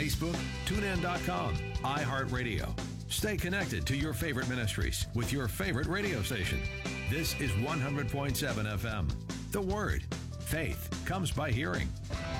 Facebook, TuneIn.com, iHeartRadio. Stay connected to your favorite ministries with your favorite radio station. This is 100.7 FM. The Word. Faith comes by hearing.